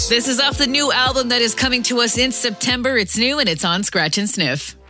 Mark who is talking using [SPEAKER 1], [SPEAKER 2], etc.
[SPEAKER 1] This is off the new album that is coming to us in September. It's new and it's on Scratch and Sniff.